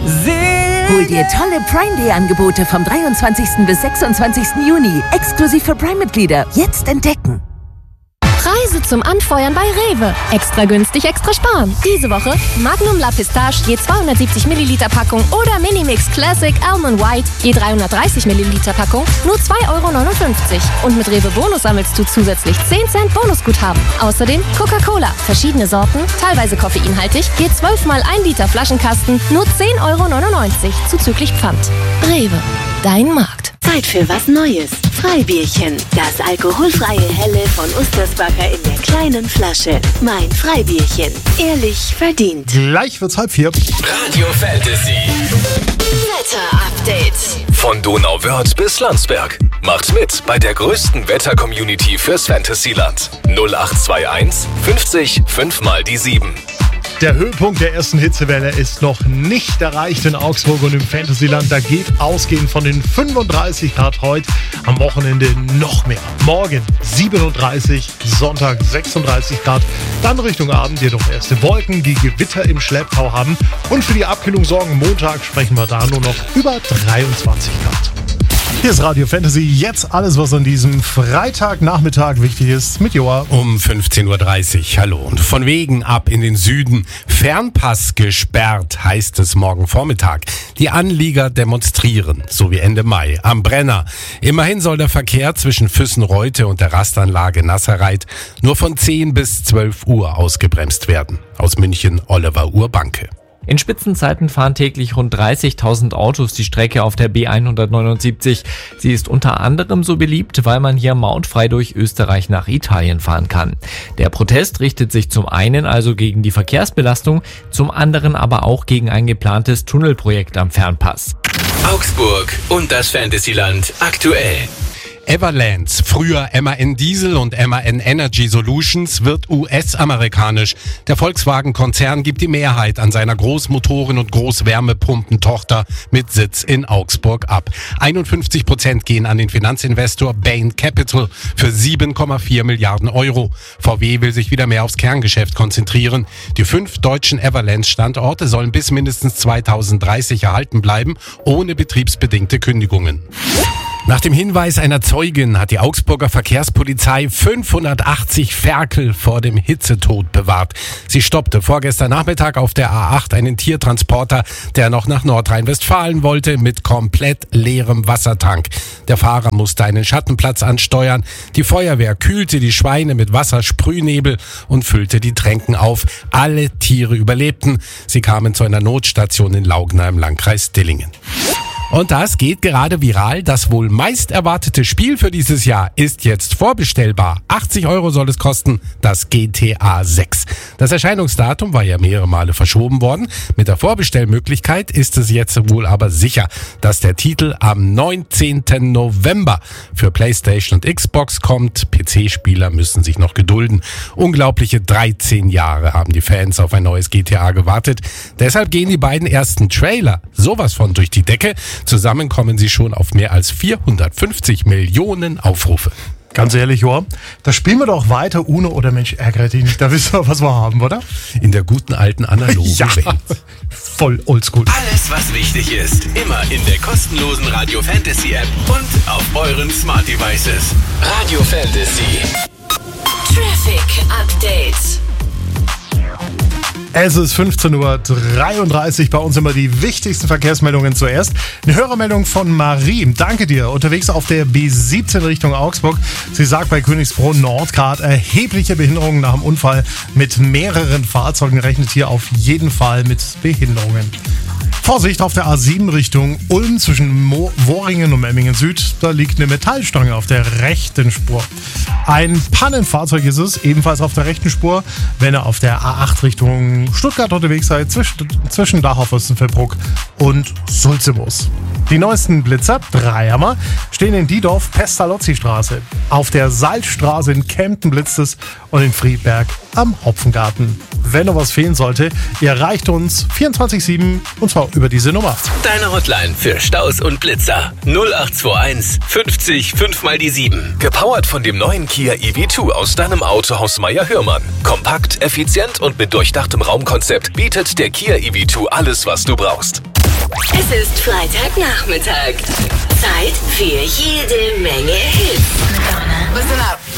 Hol dir tolle Prime Day Angebote vom 23. bis 26. Juni. Exklusiv für Prime-Mitglieder. Jetzt entdecken. Preise zum Anfeuern bei Rewe. Extra günstig, extra sparen. Diese Woche Magnum La Pistache je 270 Milliliter Packung oder Minimix Classic Almond White je 330 Milliliter Packung nur 2,59 €. Und mit Rewe Bonus sammelst du zusätzlich 10 Cent Bonusguthaben. Außerdem Coca-Cola, verschiedene Sorten, teilweise koffeinhaltig, je 12 mal 1 Liter Flaschenkasten nur 10,99 € zuzüglich Pfand. Rewe, dein Markt. Zeit für was Neues. Freibierchen. Das alkoholfreie Helle von Ustersbacher in der kleinen Flasche. Mein Freibierchen. Ehrlich verdient. Gleich wird's 3:30. Radio Fantasy. Wetterupdate. Von Donauwörth bis Landsberg. Macht mit bei der größten Wetter-Community fürs Fantasyland. 0821 50 5 mal die 7. Der Höhepunkt der ersten Hitzewelle ist noch nicht erreicht in Augsburg und im Fantasyland. Da geht ausgehend von den 35 Grad heute, am Wochenende noch mehr. Morgen 37, Sonntag 36 Grad. Dann Richtung Abend jedoch erste Wolken, die Gewitter im Schlepptau haben. Und für die Abkühlung sorgen Montag sprechen wir da nur noch über 23 Grad. Hier ist Radio Fantasy, jetzt alles, was an diesem Freitagnachmittag wichtig ist, mit Joa. Um 15:30 Uhr, hallo. Und von wegen ab in den Süden. Fernpass gesperrt, heißt es morgen Vormittag. Die Anlieger demonstrieren, so wie Ende Mai, am Brenner. Immerhin soll der Verkehr zwischen Füssen-Reute und der Rastanlage Nasserreit nur von 10 bis 12 Uhr ausgebremst werden. Aus München, Oliver Urbanke. In Spitzenzeiten fahren täglich rund 30.000 Autos die Strecke auf der B179. Sie ist unter anderem so beliebt, weil man hier mautfrei durch Österreich nach Italien fahren kann. Der Protest richtet sich zum einen also gegen die Verkehrsbelastung, zum anderen aber auch gegen ein geplantes Tunnelprojekt am Fernpass. Augsburg und das Fantasyland aktuell. Everlands, früher MAN Diesel und MAN Energy Solutions, wird US-amerikanisch. Der Volkswagen-Konzern gibt die Mehrheit an seiner Großmotoren- und Großwärmepumpentochter mit Sitz in Augsburg ab. 51% gehen an den Finanzinvestor Bain Capital für 7,4 Milliarden €. VW will sich wieder mehr aufs Kerngeschäft konzentrieren. Die 5 deutschen Everlands-Standorte sollen bis mindestens 2030 erhalten bleiben, ohne betriebsbedingte Kündigungen. Nach dem Hinweis einer Zeugin hat die Augsburger Verkehrspolizei 580 Ferkel vor dem Hitzetod bewahrt. Sie stoppte vorgestern Nachmittag auf der A8 einen Tiertransporter, der noch nach Nordrhein-Westfalen wollte, mit komplett leerem Wassertank. Der Fahrer musste einen Schattenplatz ansteuern. Die Feuerwehr kühlte die Schweine mit Wassersprühnebel und füllte die Tränken auf. Alle Tiere überlebten. Sie kamen zu einer Notstation in Laugner im Landkreis Dillingen. Und das geht gerade viral. Das wohl meist erwartete Spiel für dieses Jahr ist jetzt vorbestellbar. 80 € soll es kosten, das GTA 6. Das Erscheinungsdatum war ja mehrere Male verschoben worden. Mit der Vorbestellmöglichkeit ist es jetzt wohl aber sicher, dass der Titel am 19. November für PlayStation und Xbox kommt. PC-Spieler müssen sich noch gedulden. Unglaubliche 13 Jahre haben die Fans auf ein neues GTA gewartet. Deshalb gehen die beiden ersten Trailer sowas von durch die Decke. Zusammen kommen sie schon auf mehr als 450 Millionen Aufrufe. Ganz ehrlich, Joa, da spielen wir doch weiter Uno oder Mensch ärgere dich nicht. Da wissen wir, was wir haben, oder? In der guten alten analogen Welt. Voll oldschool. Alles, was wichtig ist, immer in der kostenlosen Radio Fantasy App und auf euren Smart Devices. Radio Fantasy. Traffic Update. Es ist 15:33 Uhr. Bei uns immer die wichtigsten Verkehrsmeldungen zuerst. Eine Hörermeldung von Marie. Danke dir. Unterwegs auf der B17 Richtung Augsburg. Sie sagt bei Königsbrunn Nord gerade erhebliche Behinderungen nach dem Unfall mit mehreren Fahrzeugen. Rechnet hier auf jeden Fall mit Behinderungen. Vorsicht auf der A7 Richtung Ulm zwischen Worringen und Memmingen Süd. Da liegt eine Metallstange auf der rechten Spur. Ein Pannenfahrzeug ist es, ebenfalls auf der rechten Spur, wenn ihr auf der A8 Richtung Stuttgart unterwegs seid, zwischen Dachau, Fürstenfeldbruck und Sulzemus. Die neuesten Blitzer, 3 Hammer, stehen in Diedorf, Pestalozzi-Straße. Auf der Salzstraße in Kempten blitzt es und in Friedberg am Hopfengarten. Wenn noch was fehlen sollte, ihr erreicht uns 24/7 und zwar über diese Nummer. Deine Hotline für Staus und Blitzer 0821 50 5 mal die 7. Gepowert von dem neuen Kia EV2 aus deinem Autohaus Meier-Hörmann. Kompakt, effizient und mit durchdachtem Raumkonzept bietet der Kia EV2 alles, was du brauchst. Es ist Freitagnachmittag. Zeit für jede Menge Hits. Listen up.